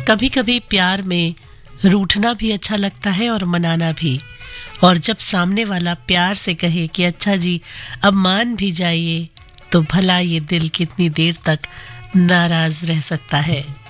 कभी कभी प्यार में रूठना भी अच्छा लगता है और मनाना भी। और जब सामने वाला प्यार से कहे कि अच्छा जी अब मान भी जाइए, तो भला ये दिल कितनी देर तक नाराज रह सकता है।